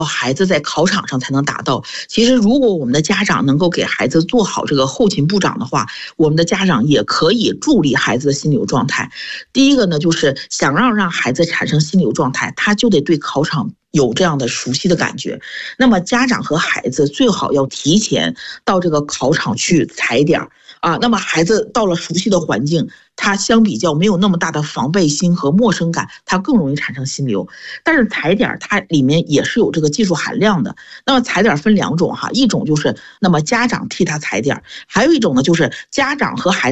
孩子在考场上才能达到。其实如果我们的家长能够给孩子做好这个后勤部长的话，我们的家长也可以助力孩子的心理状态。第一个呢，就是想让孩子产生心理状态，他就得对考场有这样的熟悉的感觉。那么家长和孩子最好要提前到这个考场去踩点啊。那么孩子到了熟悉的环境，他相比较没有那么大的防备心和陌生感，他更容易产生心流。但是踩点它里面也是有这个技术含量的。那么踩点分2种哈，一种就是那么家长替他踩点，还有一种呢就是家长和孩子